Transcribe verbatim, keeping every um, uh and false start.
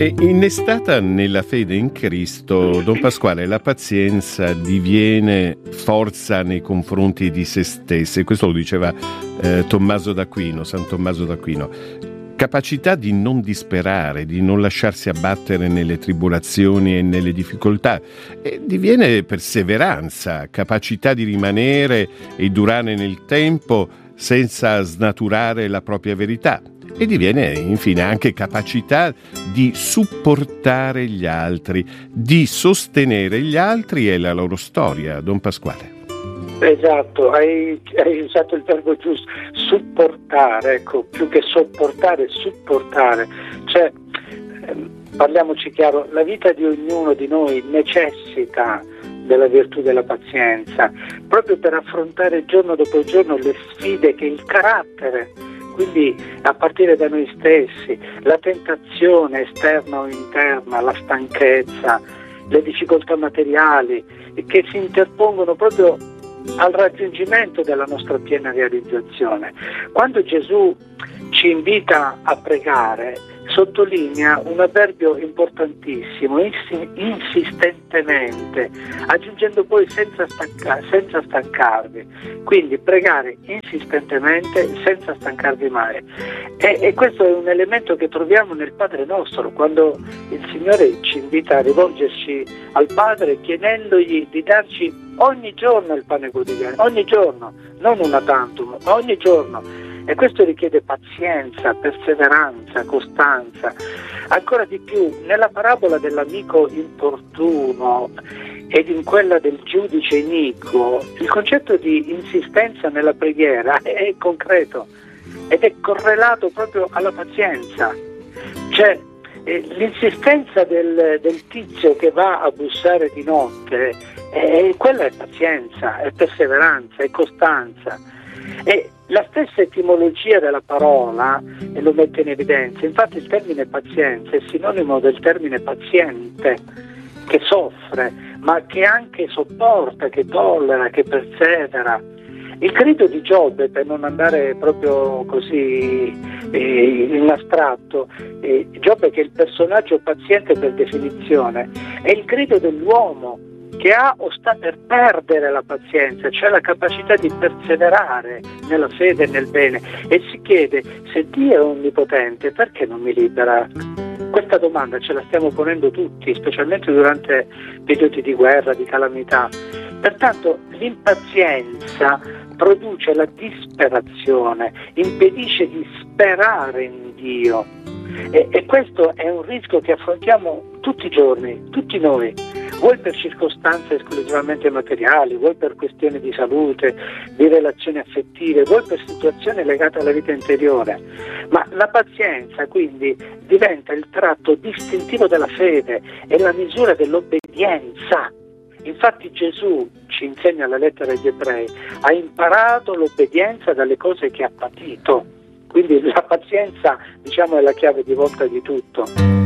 E innestata nella fede in Cristo, Don Pasquale, la pazienza diviene forza nei confronti di se stesse. Questo lo diceva eh, Tommaso d'Aquino, San Tommaso d'Aquino. Capacità di non disperare, di non lasciarsi abbattere nelle tribolazioni e nelle difficoltà. E diviene perseveranza, capacità di rimanere e durare nel tempo senza snaturare la propria verità. E diviene infine anche capacità di supportare gli altri, di sostenere gli altri e la loro storia. Don Pasquale. Esatto, hai, hai usato il verbo giusto, supportare, ecco, più che sopportare, supportare. Cioè, ehm, parliamoci chiaro, la vita di ognuno di noi necessita della virtù della pazienza, proprio per affrontare giorno dopo giorno le sfide che il carattere, quindi a partire da noi stessi, la tentazione esterna o interna, la stanchezza, le difficoltà materiali che si interpongono proprio al raggiungimento della nostra piena realizzazione. Quando Gesù ci invita a pregare, sottolinea un avverbio importantissimo, insi- insistentemente, aggiungendo poi senza, stanca- senza stancarvi. Quindi pregare insistentemente senza stancarvi mai. E, e questo è un elemento che troviamo nel Padre Nostro, quando il Signore ci invita a rivolgerci al Padre chiedendogli di darci ogni giorno il pane quotidiano, ogni giorno, non una tantum, ogni giorno. E questo richiede pazienza, perseveranza, costanza. Ancora di più, nella parabola dell'amico importuno ed in quella del giudice iniquo, il concetto di insistenza nella preghiera è concreto ed è correlato proprio alla pazienza. Cioè, eh, l'insistenza del, del tizio che va a bussare di notte, eh, quella è pazienza, è perseveranza, è costanza. E la stessa etimologia della parola e lo mette in evidenza. Infatti il termine pazienza è sinonimo del termine paziente, che soffre, ma che anche sopporta, che tollera, che persevera. Il grido di Giobbe, per non andare proprio così eh, in astratto, eh, Giobbe, che è il personaggio paziente per definizione, è il grido dell'uomo che ha o sta per perdere la pazienza, cioè la capacità di perseverare nella fede e nel bene, e si chiede: se Dio è onnipotente, perché non mi libera? Questa domanda ce la stiamo ponendo tutti, specialmente durante periodi di guerra, di calamità. Pertanto l'impazienza produce la disperazione, impedisce di sperare in Dio, e, e questo è un rischio che affrontiamo tutti i giorni, tutti noi, vuoi per circostanze esclusivamente materiali, vuoi per questioni di salute, di relazioni affettive, vuoi per situazioni legate alla vita interiore. Ma la pazienza quindi diventa il tratto distintivo della fede e la misura dell'obbedienza. Infatti Gesù, ci insegna la lettera agli Ebrei, ha imparato l'obbedienza dalle cose che ha patito. Quindi la pazienza, diciamo, è la chiave di volta di tutto.